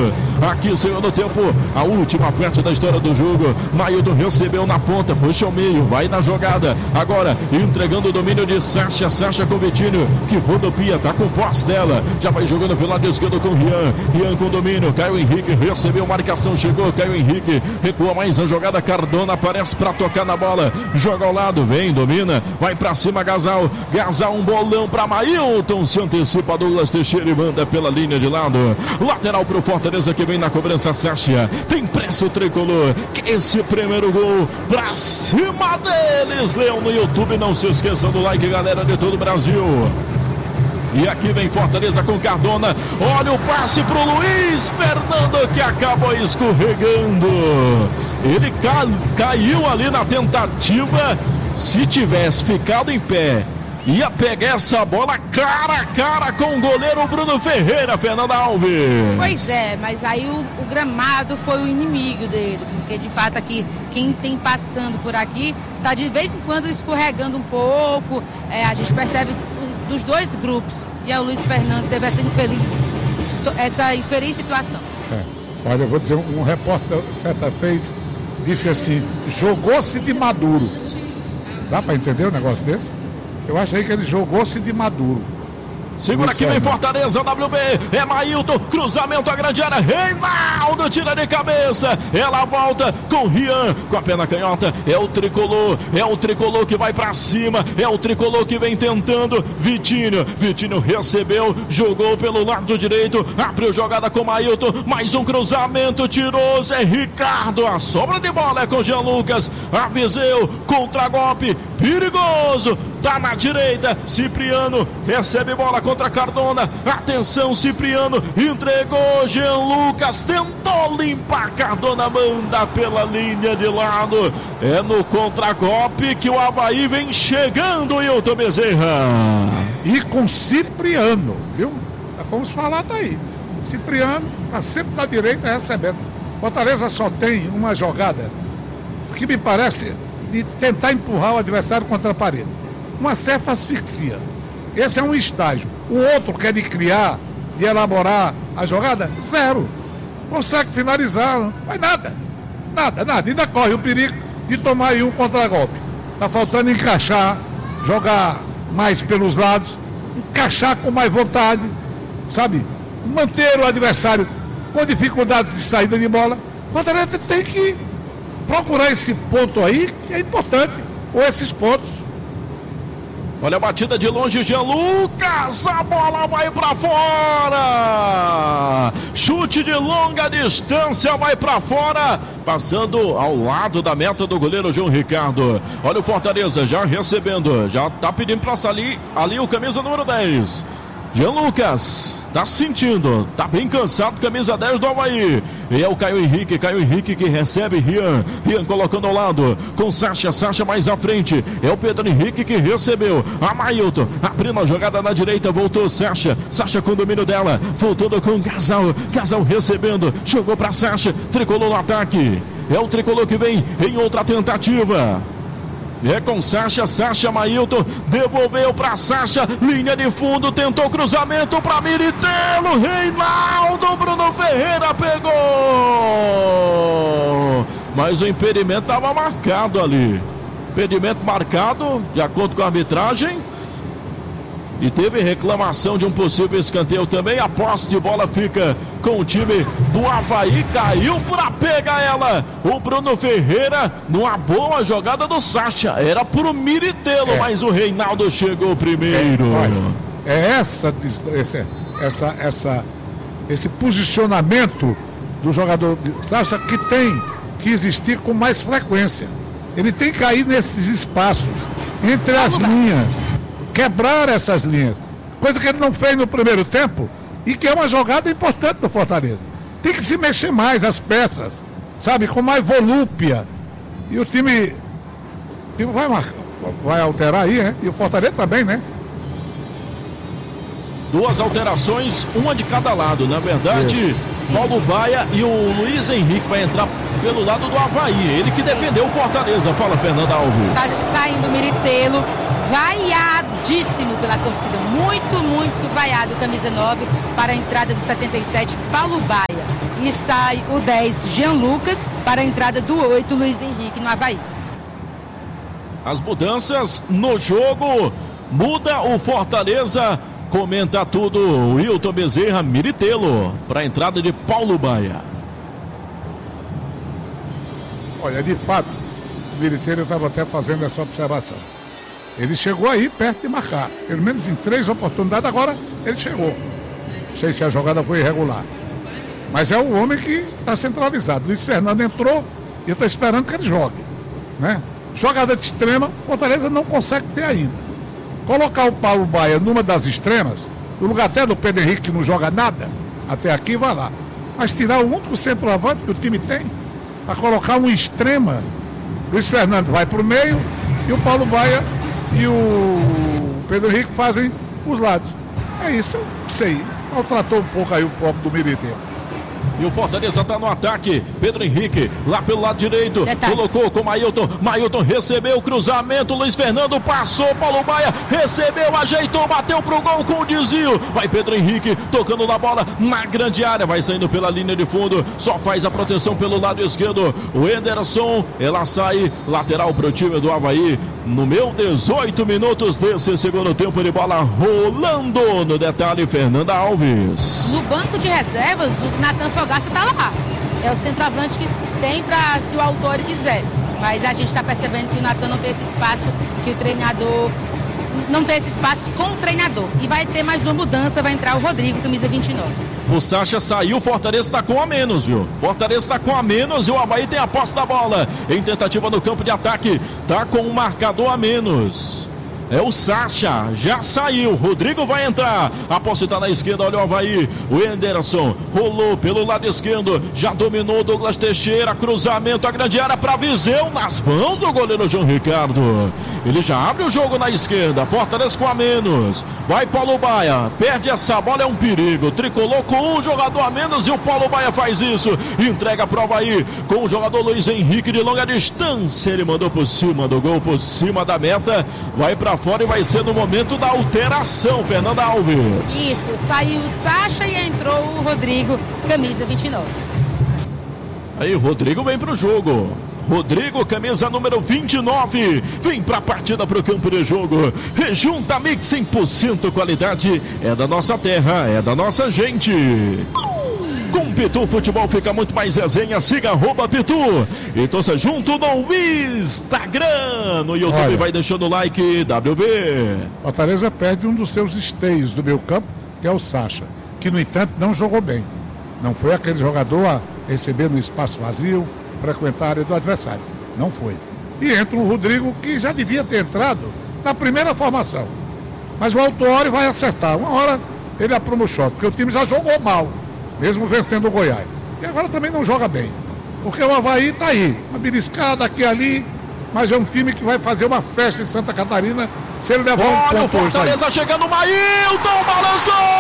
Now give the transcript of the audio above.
Mailton. Aqui, segundo tempo, a última parte da história do jogo. Mailton recebeu na ponta, puxa ao meio, vai na jogada. Agora, entregando o domínio de Sacha. Sacha com Vitinho, que rodopia, tá com posse dela. Já vai jogando pelo lado esquerdo com Rian. Rian com domínio. Caio Henrique recebeu marcação, chegou. Caio Henrique recua mais a jogada. Cardona aparece pra tocar na bola. Joga ao lado, vem, domina. Vai pra cima, Gasal. Gasal, um bolão pra Mailton. Se antecipa Douglas Teixeira e manda pela linha de lado. Lateral pro Fortaleza que vem na cobrança, Sacha. Tem pressa o tricolor. Esse primeiro gol pra cima deles. Leão no YouTube, não se esqueçam do like, galera de todo o Brasil. E aqui vem Fortaleza com Cardona. Olha o passe pro Luiz Fernando, que acabou escorregando. Ele caiu ali na tentativa. Se tivesse ficado em pé, ia pegar essa bola cara a cara com o goleiro Bruno Ferreira, Fernanda Alves. Pois é, mas aí o gramado foi o inimigo dele, porque de fato aqui, quem tem passando por aqui, tá de vez em quando escorregando um pouco, a gente percebe dos dois grupos, e o Luiz Fernando teve essa infeliz situação. Olha, eu vou dizer, um repórter certa vez disse assim, jogou-se de maduro. Dá para entender um negócio desse? Eu achei que ele jogou-se de maduro. Segura aqui, vem Fortaleza, WB, é Mailton, cruzamento à grande área, Reinaldo tira de cabeça, ela volta com Rian, com a perna canhota, é o tricolor que vai pra cima, é o tricolor que vem tentando, Vitinho recebeu, jogou pelo lado direito, abriu jogada com Mailton, mais um cruzamento, tirou Zé Ricardo, a sobra de bola é com Jean Lucas, Aviseu, contra-golpe, perigoso, tá na direita, Cipriano, recebe bola contra Cardona, atenção Cipriano, entregou Jean Lucas, tentou limpar, Cardona manda pela linha de lado, é no contra-golpe que o Avaí vem chegando, Hilton Bezerra. E com Cipriano, viu? Vamos falar daí, Cipriano tá sempre na direita recebendo. Fortaleza só tem uma jogada que me parece de tentar empurrar o adversário contra a parede, uma certa asfixia. Esse é um estágio. O outro que é de criar, de elaborar a jogada, zero. Consegue finalizar, não faz nada. Ainda corre o perigo de tomar aí um contra-golpe. Tá faltando encaixar, jogar mais pelos lados, encaixar com mais vontade, sabe? Manter o adversário com dificuldades de saída de bola. O Fortaleza tem que procurar esse ponto aí, que é importante, ou esses pontos. Olha a batida de longe, Jean Lucas, a bola vai pra fora, chute de longa distância, vai pra fora, passando ao lado da meta do goleiro João Ricardo. Olha o Fortaleza já recebendo, já tá pedindo pra sair ali o camisa número 10. Jean Lucas, tá sentindo, tá bem cansado, camisa 10 do Avaí. E é o Caio Henrique que recebe Rian colocando ao lado, com Sacha mais à frente. É o Pedro Henrique que recebeu, a Mailton, abrindo a jogada na direita, voltou Sacha com o domínio dela, voltando com Gasal recebendo, jogou pra Sacha, tricolor no ataque. É o tricolor que vem em outra tentativa. É com Sacha, Mailton, devolveu pra Sacha, linha de fundo, tentou cruzamento pra Miritelo, Reinaldo, Bruno Ferreira pegou, mas o impedimento estava marcado ali, impedimento marcado, de acordo com a arbitragem, e teve reclamação de um possível escanteio também. A posse de bola fica com o time do Avaí, caiu para pegar ela o Bruno Ferreira numa boa jogada do Sacha, era pro Miritelo, mas o Reinaldo chegou primeiro. Esse posicionamento do jogador Sacha que tem que existir com mais frequência. Ele tem que cair nesses espaços entre as linhas, quebrar essas linhas, coisa que ele não fez no primeiro tempo e que é uma jogada importante do Fortaleza. Tem que se mexer mais as peças, sabe, com mais volúpia, e o time vai alterar aí, né? E o Fortaleza também, né? Duas alterações, uma de cada lado, na verdade. Paulo Baia e o Luiz Henrique vai entrar pelo lado do Avaí, ele que defendeu o Fortaleza. Fala, Fernanda Alves. Tá saindo o Miritelo, vaiadíssimo pela torcida, muito vaiado, camisa 9, para a entrada do 77, Paulo Baia. e sai o 10, Jean Lucas, para a entrada do 8, Luiz Henrique, no Avaí. As mudanças no jogo, muda o Fortaleza, comenta tudo o Wilton Bezerra, Miritelo, para a entrada de Paulo Baia. Olha, de fato, o Miritelo estava até fazendo essa observação. Ele chegou aí perto de marcar, pelo menos em 3 oportunidades, agora ele chegou. Não sei se a jogada foi irregular, mas é o homem que está centralizado. Luiz Fernando entrou e eu estou esperando que ele jogue, né? Jogada de extrema, Fortaleza não consegue ter ainda. Colocar o Paulo Baia numa das extremas, no lugar até do Pedro Henrique, que não joga nada, até aqui vai lá. Mas tirar o único centroavante que o time tem, para colocar um extrema, Luiz Fernando vai para o meio e o Paulo Baia e o Pedro Henrique fazem os lados. É isso, eu sei. Maltratou um pouco aí o pobre do Miritelo. E o Fortaleza está no ataque. Pedro Henrique, lá pelo lado direito. Colocou com o Mailton. Mailton recebeu o cruzamento. Luiz Fernando passou. Paulo Baia recebeu, ajeitou, bateu pro gol com o desvio. Vai Pedro Henrique tocando na bola na grande área. Vai saindo pela linha de fundo. Só faz a proteção pelo lado esquerdo. O Enderson, ela sai. Lateral pro time do Avaí. No meu 18 minutos desse segundo tempo de bola rolando. No detalhe, Fernanda Alves. No banco de reservas, o Nathan Fogaça está lá. É o centroavante que tem para se o autor quiser. Mas a gente está percebendo que o Nathan não tem esse espaço, que o treinador não tem esse espaço com o treinador. E vai ter mais uma mudança, vai entrar o Rodrigo, camisa 29. O Sacha saiu, o Fortaleza está com a menos, viu? Fortaleza está com a menos e o Avaí tem a posse da bola. Em tentativa no campo de ataque, tá com um marcador a menos. É o Sacha, já saiu, Rodrigo vai entrar, a posse está na esquerda, olha o Avaí, o Enderson rolou pelo lado esquerdo, já dominou o Douglas Teixeira, cruzamento, a grande área para Viseu, nas mãos do goleiro João Ricardo, ele já abre o jogo na esquerda, Fortaleza com a menos, vai Paulo Baia, perde essa bola, é um perigo, tricolor com um jogador a menos e o Paulo Baia faz isso, entrega para o Avaí, com o jogador Luiz Henrique de longa distância, ele mandou por cima do gol, por cima da meta, vai para fora e vai ser no momento da alteração, Fernanda Alves. Isso, saiu o Sacha e entrou o Rodrigo, camisa 29. Aí o Rodrigo vem pro jogo. Rodrigo, camisa número 29, vem pra partida, pro campo de jogo. Rejunta Mix 100% qualidade, é da nossa terra, é da nossa gente. Com Pitu Futebol fica muito mais resenha. Siga @Pitu e torça junto no Instagram. No YouTube. Olha, vai deixando o like. WB. Fortaleza perde um dos seus esteios do meio campo, que é o Sacha, que no entanto não jogou bem. Não foi aquele jogador a receber no espaço vazio, frequentar a área do adversário. Não foi. E entra o Rodrigo, que já devia ter entrado na primeira formação. Mas o Autuori vai acertar. Uma hora ele apruma o shot, porque o time já jogou mal, mesmo vencendo o Goiás. E agora também não joga bem. Porque o Avaí está aí, uma beliscada aqui e ali, mas é um time que vai fazer uma festa em Santa Catarina se ele levar um ponto. Olha o Fortaleza chegando, Mailton balançou!